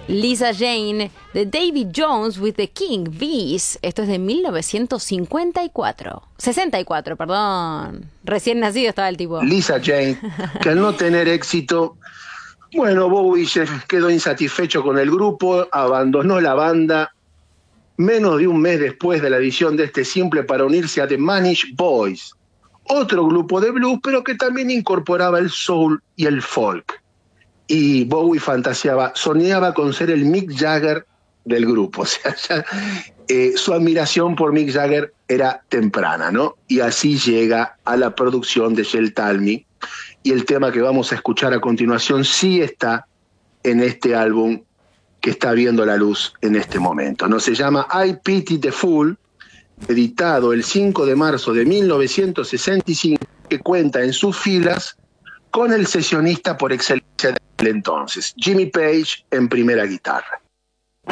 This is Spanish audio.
Lisa Jane de Davy Jones with the King Bees. Esto es de 1954. 64, perdón. Recién nacido estaba el tipo. Lisa Jane, que al no tener éxito, bueno, Bowie quedó insatisfecho con el grupo, abandonó la banda menos de un mes después de la edición de este simple para unirse a The Manish Boys, otro grupo de blues, pero que también incorporaba el soul y el folk. Y Bowie soñaba con ser el Mick Jagger del grupo. O sea, su admiración por Mick Jagger era temprana, ¿no? Y así llega a la producción de Shel Talmy, y el tema que vamos a escuchar a continuación sí está en este álbum que está viendo la luz en este momento, ¿no? Se llama I Pity the Fool, editado el 5 de marzo de 1965, que cuenta en sus filas con el sesionista por excelencia del entonces, Jimmy Page, en primera guitarra.